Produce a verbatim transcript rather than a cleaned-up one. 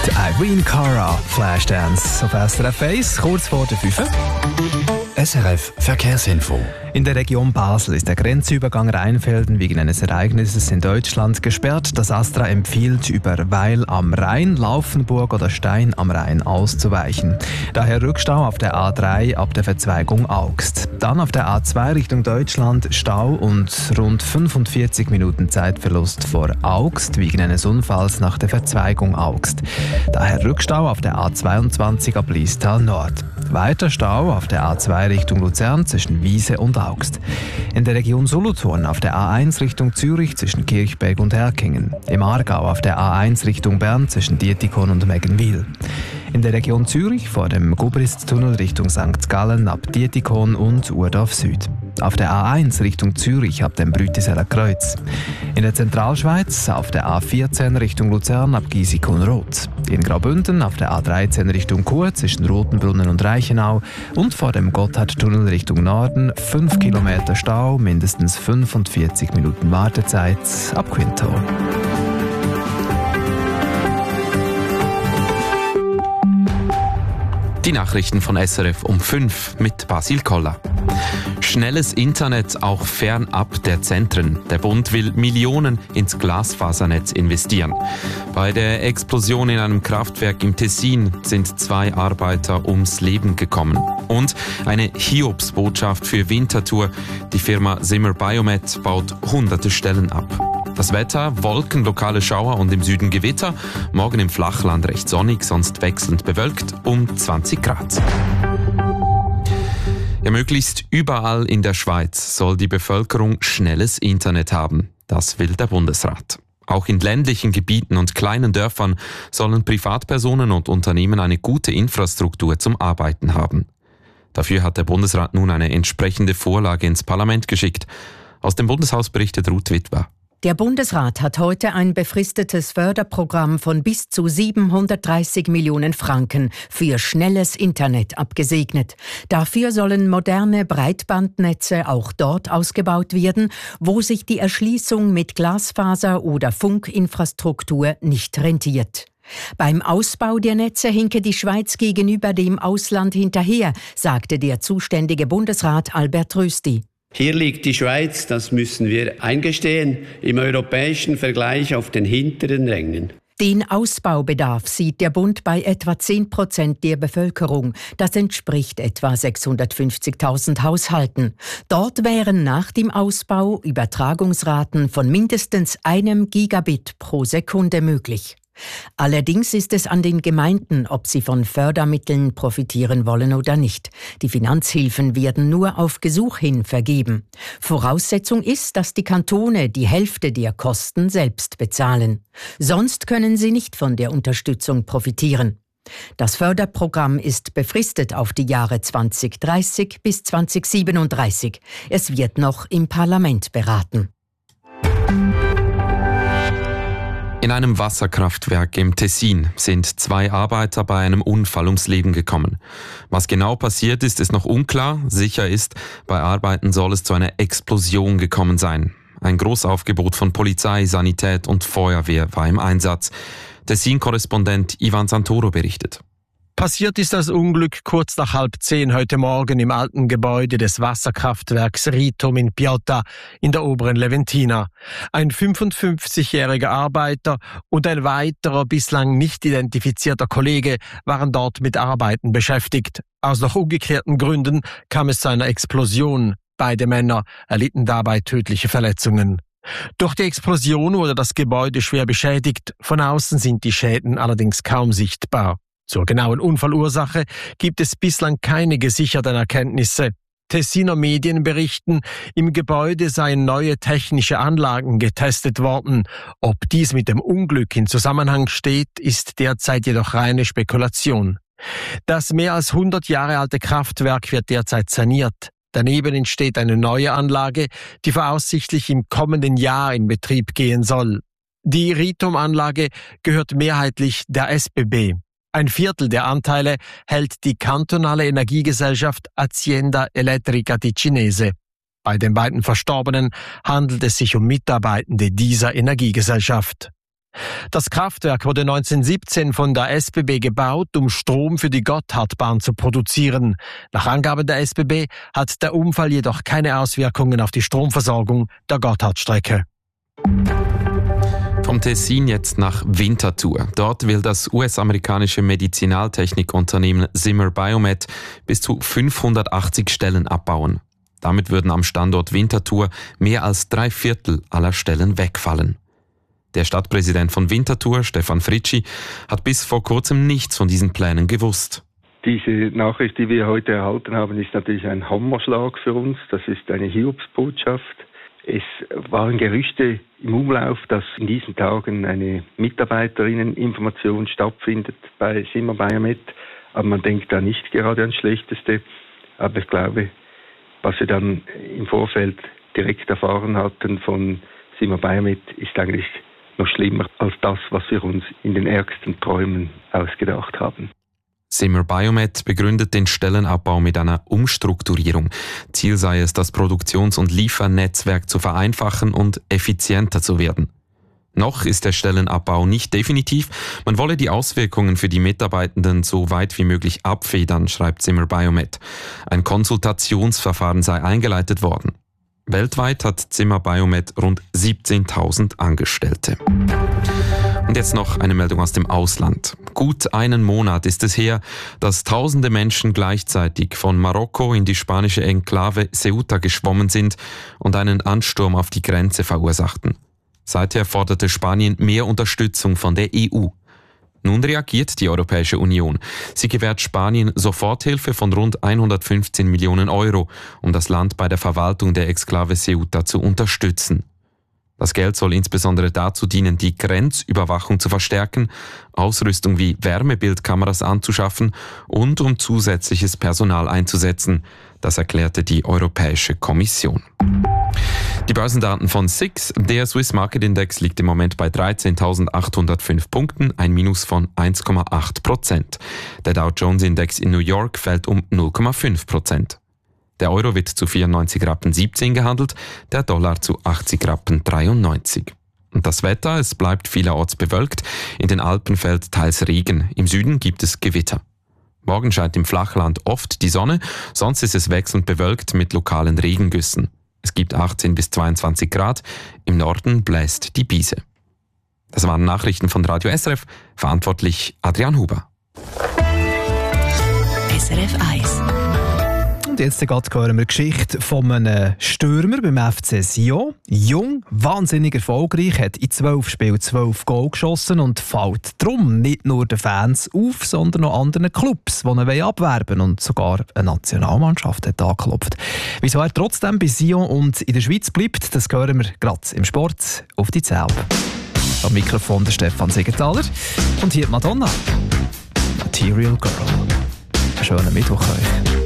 Die Irene Cara, Flashdance auf S R F eins, kurz vor der fünf. S R F Verkehrsinfo. In der Region Basel ist der Grenzübergang Rheinfelden wegen eines Ereignisses in Deutschland gesperrt. Das ASTRA empfiehlt, über Weil am Rhein, Laufenburg oder Stein am Rhein auszuweichen. Daher Rückstau auf der A drei ab der Verzweigung Augst. Dann auf der A zwei Richtung Deutschland Stau und rund fünfundvierzig Minuten Zeitverlust vor Augst wegen eines Unfalls nach der Verzweigung Augst. Daher Rückstau auf der A zweiundzwanzig ab Liestal Nord. Weiter Stau auf der A zwei Richtung Luzern zwischen Wiese und Augst. In der Region Solothurn auf der A eins Richtung Zürich zwischen Kirchberg und Herkingen. Im Aargau auf der A eins Richtung Bern zwischen Dietikon und Meggenwil. In der Region Zürich vor dem Gubristtunnel Richtung Sankt Gallen ab Dietikon und Urdorf Süd. Auf der A eins Richtung Zürich ab dem Brütiseler Kreuz. In der Zentralschweiz auf der A vierzehn Richtung Luzern ab Giesicon-Roth. In Graubünden auf der A dreizehn Richtung Chur zwischen Rotenbrunnen und Reichenau und vor dem Gotthardtunnel Richtung Norden fünf Kilometer Stau, mindestens fünfundvierzig Minuten Wartezeit ab Quinto. Die Nachrichten von S R F um fünf mit Basil Koller. Schnelles Internet auch fernab der Zentren. Der Bund will Millionen ins Glasfasernetz investieren. Bei der Explosion in einem Kraftwerk im Tessin sind zwei Arbeiter ums Leben gekommen. Und eine Hiobsbotschaft für Winterthur. Die Firma Zimmer Biomet baut hunderte Stellen ab. Das Wetter, Wolken, lokale Schauer und im Süden Gewitter. Morgen im Flachland recht sonnig, sonst wechselnd bewölkt um zwanzig Grad. Ja, möglichst überall in der Schweiz soll die Bevölkerung schnelles Internet haben. Das will der Bundesrat. Auch in ländlichen Gebieten und kleinen Dörfern sollen Privatpersonen und Unternehmen eine gute Infrastruktur zum Arbeiten haben. Dafür hat der Bundesrat nun eine entsprechende Vorlage ins Parlament geschickt. Aus dem Bundeshaus berichtet Ruth Witwer. Der Bundesrat hat heute ein befristetes Förderprogramm von bis zu siebenhundertdreißig Millionen Franken für schnelles Internet abgesegnet. Dafür sollen moderne Breitbandnetze auch dort ausgebaut werden, wo sich die Erschließung mit Glasfaser oder Funkinfrastruktur nicht rentiert. Beim Ausbau der Netze hinke die Schweiz gegenüber dem Ausland hinterher, sagte der zuständige Bundesrat Albert Rösti. Hier liegt die Schweiz, das müssen wir eingestehen, im europäischen Vergleich auf den hinteren Rängen. Den Ausbaubedarf sieht der Bund bei etwa zehn Prozent der Bevölkerung. Das entspricht etwa sechshundertfünfzigtausend Haushalten. Dort wären nach dem Ausbau Übertragungsraten von mindestens einem Gigabit pro Sekunde möglich. Allerdings ist es an den Gemeinden, ob sie von Fördermitteln profitieren wollen oder nicht. Die Finanzhilfen werden nur auf Gesuch hin vergeben. Voraussetzung ist, dass die Kantone die Hälfte der Kosten selbst bezahlen. Sonst können sie nicht von der Unterstützung profitieren. Das Förderprogramm ist befristet auf die Jahre zweitausenddreißig bis zweitausendsiebenunddreißig. Es wird noch im Parlament beraten. In einem Wasserkraftwerk im Tessin sind zwei Arbeiter bei einem Unfall ums Leben gekommen. Was genau passiert ist, ist noch unklar. Sicher ist, bei Arbeiten soll es zu einer Explosion gekommen sein. Ein Großaufgebot von Polizei, Sanität und Feuerwehr war im Einsatz. Tessin-Korrespondent Ivan Santoro berichtet. Passiert ist das Unglück kurz nach halb zehn heute Morgen im alten Gebäude des Wasserkraftwerks Ritom in Piotta in der oberen Leventina. Ein fünfundfünfzigjähriger Arbeiter und ein weiterer bislang nicht identifizierter Kollege waren dort mit Arbeiten beschäftigt. Aus noch ungeklärten Gründen kam es zu einer Explosion. Beide Männer erlitten dabei tödliche Verletzungen. Durch die Explosion wurde das Gebäude schwer beschädigt. Von außen sind die Schäden allerdings kaum sichtbar. Zur genauen Unfallursache gibt es bislang keine gesicherten Erkenntnisse. Tessiner Medien berichten, im Gebäude seien neue technische Anlagen getestet worden. Ob dies mit dem Unglück in Zusammenhang steht, ist derzeit jedoch reine Spekulation. Das mehr als hundert Jahre alte Kraftwerk wird derzeit saniert. Daneben entsteht eine neue Anlage, die voraussichtlich im kommenden Jahr in Betrieb gehen soll. Die Ritom-Anlage gehört mehrheitlich der S B B. Ein Viertel der Anteile hält die kantonale Energiegesellschaft Azienda Elettrica Ticinese. Bei den beiden Verstorbenen handelt es sich um Mitarbeitende dieser Energiegesellschaft. Das Kraftwerk wurde neunzehnhundertsiebzehn von der S B B gebaut, um Strom für die Gotthardbahn zu produzieren. Nach Angaben der S B B hat der Unfall jedoch keine Auswirkungen auf die Stromversorgung der Gotthardstrecke. Vom Tessin jetzt nach Winterthur. Dort will das U S-amerikanische Medizinaltechnikunternehmen Zimmer Biomet bis zu fünfhundertachtzig Stellen abbauen. Damit würden am Standort Winterthur mehr als drei Viertel aller Stellen wegfallen. Der Stadtpräsident von Winterthur, Stefan Fritschi, hat bis vor kurzem nichts von diesen Plänen gewusst. Diese Nachricht, die wir heute erhalten haben, ist natürlich ein Hammerschlag für uns. Das ist eine Hiobsbotschaft. Es waren Gerüchte im Umlauf, dass in diesen Tagen eine Mitarbeiterinnen-Information stattfindet bei Zimmer Biomet. Aber man denkt da nicht gerade ans Schlechteste. Aber ich glaube, was wir dann im Vorfeld direkt erfahren hatten von Zimmer Biomet, ist eigentlich noch schlimmer als das, was wir uns in den ärgsten Träumen ausgedacht haben. Zimmer Biomet begründet den Stellenabbau mit einer Umstrukturierung. Ziel sei es, das Produktions- und Liefernetzwerk zu vereinfachen und effizienter zu werden. Noch ist der Stellenabbau nicht definitiv. Man wolle die Auswirkungen für die Mitarbeitenden so weit wie möglich abfedern, schreibt Zimmer Biomet. Ein Konsultationsverfahren sei eingeleitet worden. Weltweit hat Zimmer Biomet rund siebzehntausend Angestellte. Und jetzt noch eine Meldung aus dem Ausland. Gut einen Monat ist es her, dass tausende Menschen gleichzeitig von Marokko in die spanische Enklave Ceuta geschwommen sind und einen Ansturm auf die Grenze verursachten. Seither forderte Spanien mehr Unterstützung von der E U. Nun reagiert die Europäische Union. Sie gewährt Spanien Soforthilfe von rund hundertfünfzehn Millionen Euro, um das Land bei der Verwaltung der Exklave Ceuta zu unterstützen. Das Geld soll insbesondere dazu dienen, die Grenzüberwachung zu verstärken, Ausrüstung wie Wärmebildkameras anzuschaffen und um zusätzliches Personal einzusetzen. Das erklärte die Europäische Kommission. Die Börsendaten von S I X. Der Swiss Market Index liegt im Moment bei dreizehntausendachthundertfünf Punkten, ein Minus von eins Komma acht Prozent. Der Dow Jones Index in New York fällt um null Komma fünf Prozent. Der Euro wird zu vierundneunzig Rappen siebzehn gehandelt, der Dollar zu achtzig Rappen dreiundneunzig. Und das Wetter, es bleibt vielerorts bewölkt, in den Alpen fällt teils Regen, im Süden gibt es Gewitter. Morgen scheint im Flachland oft die Sonne, sonst ist es wechselnd bewölkt mit lokalen Regengüssen. Es gibt achtzehn bis zweiundzwanzig Grad, im Norden bläst die Biese. Das waren Nachrichten von Radio S R F, verantwortlich Adrian Huber. S R F eins. Und jetzt hören wir die Geschichte von einem Stürmer beim F C Sion. Jung, wahnsinnig erfolgreich, hat in zwölf Spielen zwölf Goal geschossen und fällt darum nicht nur den Fans auf, sondern auch anderen Clubs, die ihn abwerben wollen und sogar eine Nationalmannschaft hat angeklopft. Wieso er trotzdem bei Sion und in der Schweiz bleibt, das hören wir gerade im Sport auf die Zelb. Am Mikrofon der Stefan Siegenthaler und hier Madonna. Material Girl. Einen schönen Mittwoch euch.